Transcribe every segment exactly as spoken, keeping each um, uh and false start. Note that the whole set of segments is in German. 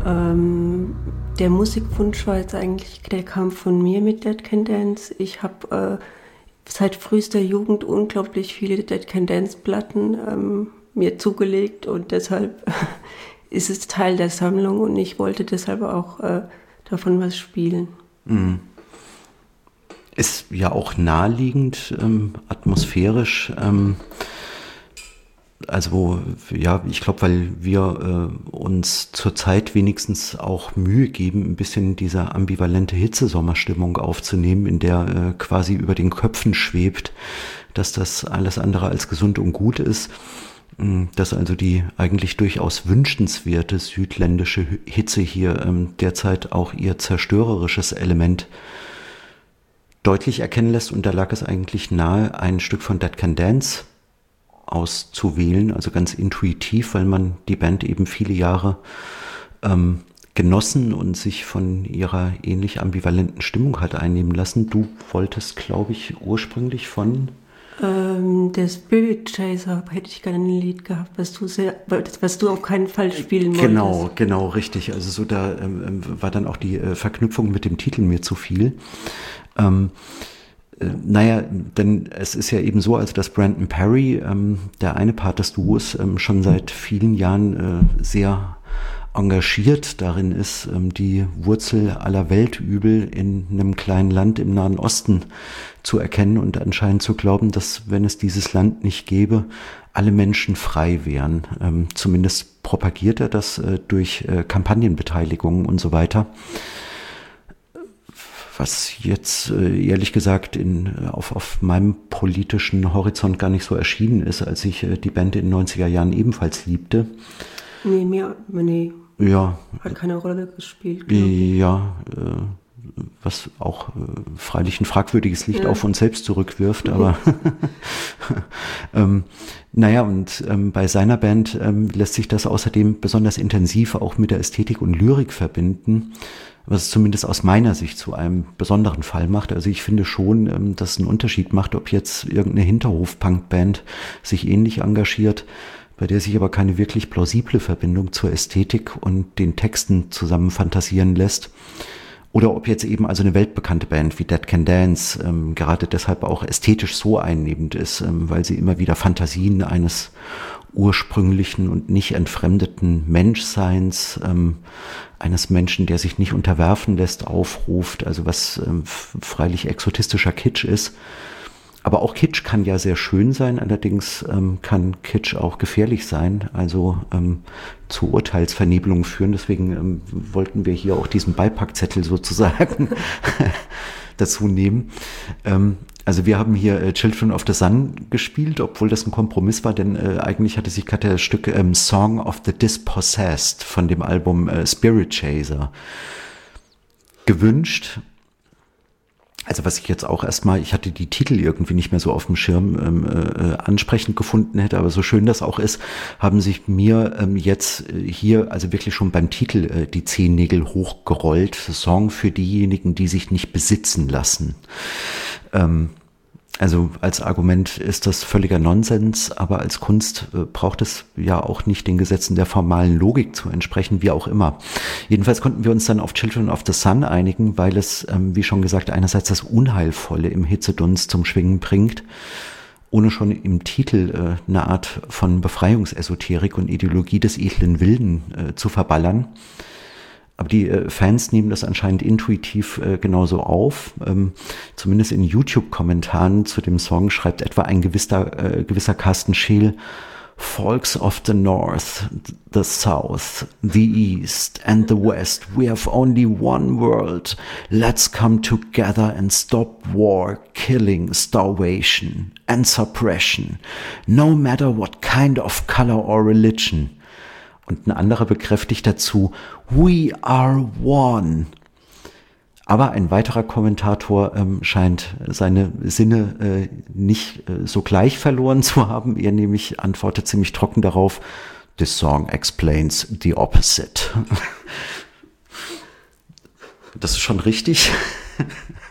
Ähm, der Musikwunsch war jetzt eigentlich, der kam von mir mit Dead Can Dance. Ich habe äh, seit frühester Jugend unglaublich viele Dead Can Dance Platten ähm, mir zugelegt und deshalb ist es Teil der Sammlung und ich wollte deshalb auch äh, davon was spielen. Mhm. Ist ja auch naheliegend, ähm, atmosphärisch. Ähm, also ja, ich glaube, weil wir äh, uns zurzeit wenigstens auch Mühe geben, ein bisschen diese ambivalente Hitzesommerstimmung aufzunehmen, in der äh, quasi über den Köpfen schwebt, dass das alles andere als gesund und gut ist. Dass also die eigentlich durchaus wünschenswerte südländische Hitze hier ähm, derzeit auch ihr zerstörerisches Element deutlich erkennen lässt. Und da lag es eigentlich nahe, ein Stück von Dead Can Dance auszuwählen, also ganz intuitiv, weil man die Band eben viele Jahre ähm, genossen und sich von ihrer ähnlich ambivalenten Stimmung hat einnehmen lassen. Du wolltest, glaube ich, ursprünglich von... Ähm, der Spirit Chaser hätte ich gerne ein Lied gehabt, was du sehr, was du auf keinen Fall spielen wolltest. Genau, genau, richtig. Also so da ähm, war dann auch die äh, Verknüpfung mit dem Titel mir zu viel. Ähm, äh, naja, denn es ist ja eben so, also dass Brandon Perry, ähm, der eine Part des Duos, ähm, schon seit vielen Jahren äh, sehr engagiert darin ist, die Wurzel aller Weltübel in einem kleinen Land im Nahen Osten zu erkennen und anscheinend zu glauben, dass, wenn es dieses Land nicht gäbe, alle Menschen frei wären. Ähm, zumindest propagiert er das äh, durch äh, Kampagnenbeteiligungen und so weiter. Was jetzt äh, ehrlich gesagt in, auf, auf meinem politischen Horizont gar nicht so erschienen ist, als ich äh, die Band in den neunziger Jahren ebenfalls liebte. Nee, mir, nee. Ja. Hat keine Rolle gespielt. Ja, äh, was auch äh, freilich ein fragwürdiges Licht ja. auf uns selbst zurückwirft, aber ähm, naja, und ähm, bei seiner Band ähm, lässt sich das außerdem besonders intensiv auch mit der Ästhetik und Lyrik verbinden, was es zumindest aus meiner Sicht zu einem besonderen Fall macht. Also ich finde schon, ähm, dass es einen Unterschied macht, ob jetzt irgendeine Hinterhof-Punk-Band sich ähnlich engagiert, bei der sich aber keine wirklich plausible Verbindung zur Ästhetik und den Texten zusammen fantasieren lässt. Oder ob jetzt eben also eine weltbekannte Band wie Dead Can Dance ähm, gerade deshalb auch ästhetisch so einnehmend ist, ähm, weil sie immer wieder Fantasien eines ursprünglichen und nicht entfremdeten Menschseins, ähm, eines Menschen, der sich nicht unterwerfen lässt, aufruft, also was ähm, freilich exotistischer Kitsch ist. Aber auch Kitsch kann ja sehr schön sein, allerdings ähm, kann Kitsch auch gefährlich sein, also ähm, zu Urteilsvernebelungen führen. Deswegen ähm, wollten wir hier auch diesen Beipackzettel sozusagen dazu nehmen. Ähm, also wir haben hier äh, Children of the Sun gespielt, obwohl das ein Kompromiss war, denn äh, eigentlich hatte sich gerade das Stück ähm, Song of the Dispossessed von dem Album äh, Spirit Chaser gewünscht. Also was ich jetzt auch erstmal, ich hatte die Titel irgendwie nicht mehr so auf dem Schirm ähm, äh, ansprechend gefunden hätte, aber so schön das auch ist, haben sich mir ähm, jetzt hier also wirklich schon beim Titel äh, die Zehennägel hochgerollt. Song für diejenigen, die sich nicht besitzen lassen. Ähm, Also als Argument ist das völliger Nonsens, aber als Kunst äh, braucht es ja auch nicht den Gesetzen der formalen Logik zu entsprechen, wie auch immer. Jedenfalls konnten wir uns dann auf Children of the Sun einigen, weil es, ähm, wie schon gesagt, einerseits das Unheilvolle im Hitzedunst zum Schwingen bringt, ohne schon im Titel äh, eine Art von Befreiungsesoterik und Ideologie des edlen Wilden äh, zu verballern. Aber die äh, Fans nehmen das anscheinend intuitiv äh, genauso auf. Ähm, zumindest in YouTube-Kommentaren zu dem Song schreibt etwa ein gewisser, äh, gewisser Carsten Scheel: Folks of the North, the South, the East and the West, we have only one world. Let's come together and stop war, killing, starvation and suppression, no matter what kind of color or religion. Und ein anderer bekräftigt dazu: We are one. Aber ein weiterer Kommentator ähm, scheint seine Sinne äh, nicht äh, so gleich verloren zu haben. Er nämlich antwortet ziemlich trocken darauf: This song explains the opposite. Das ist schon richtig.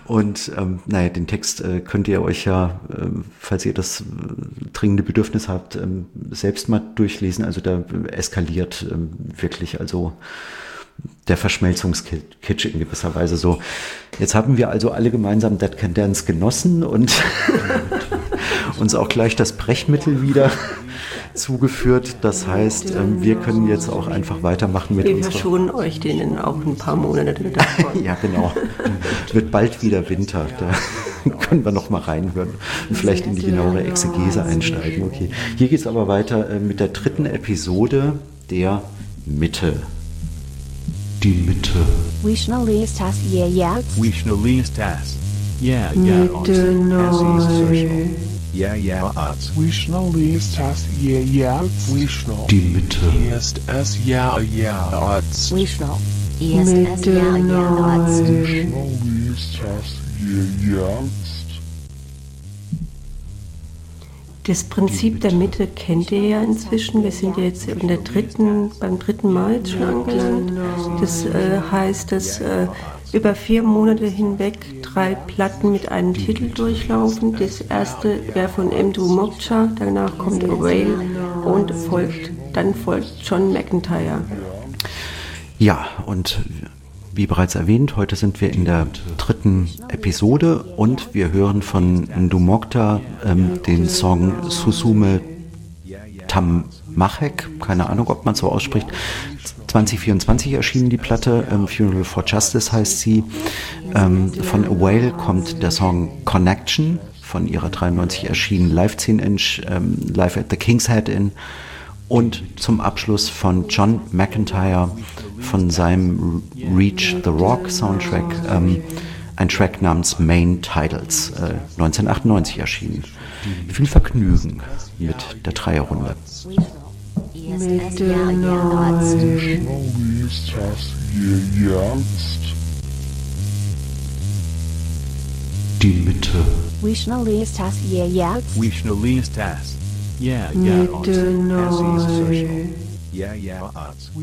Und ähm, naja, den Text äh, könnt ihr euch ja, äh, falls ihr das äh, dringende Bedürfnis habt, ähm, selbst mal durchlesen. Also da eskaliert ähm, wirklich also der Verschmelzungskitsch in gewisser Weise so. Jetzt haben wir also alle gemeinsam Dead Can Dance genossen und uns auch gleich das Brechmittel wieder zugeführt. Das heißt, ähm, wir können jetzt auch einfach weitermachen mit wir unserer... Wir verschonen euch denen auch ein paar Monate davon. Ja, genau. Wird bald wieder Winter. Da können wir noch mal reinhören und vielleicht in die genauere Exegese einsteigen. Okay. Hier geht es aber weiter äh, mit der dritten Episode der Mitte. Die Mitte. Vishnulistas Yeyats. Vishnulistas. Yeah, yeah, Mitte Yeah, yeah, arts. Vishnulistas Yeyats. Vishnu. Die Mitte. Ist es ja, ja, Arts. Vishnu. Ist es ja, ja, Arts. Vishnulistas Yeyats. Das Prinzip der Mitte kennt ihr ja inzwischen. Wir sind ja jetzt in der dritten, beim dritten Mal jetzt schon angelangt. Das äh, heißt, dass äh, über vier Monate hinweg drei Platten mit einem Titel durchlaufen. Das erste wäre von Mdou Mokhtha, danach kommt A Whale und folgt, dann folgt John McEntire. Ja, und wie bereits erwähnt, heute sind wir in der dritten Episode und wir hören von Mdou Mokhtha ähm, den Song Susume Tammachek, keine Ahnung, ob man so ausspricht. zwanzig vierundzwanzig erschienen die Platte, ähm, Funeral for Justice heißt sie. Ähm, von A Whale kommt der Song Connection, von ihrer dreiundneunzig erschienen Live zehn Inch, ähm, Live at the King's Head Inn. Und zum Abschluss von John McEntire von seinem Reach the Rock Soundtrack, ähm, ein Track namens Main Titles, äh, neunzehnhundertachtundneunzig erschienen. Viel Vergnügen mit der Dreierrunde. Mitte neu. Vishnulistas Yeyats. Die Mitte. Vishnulistas Yeyats. Vishnulistas. Yeah, yeah, arts. Mitte neu. Yeah, yeah, arts.